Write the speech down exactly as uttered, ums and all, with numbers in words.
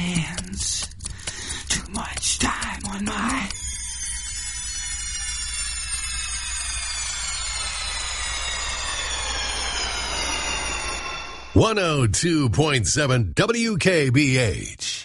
hands. Too much time on my... one oh two point seven W K B H.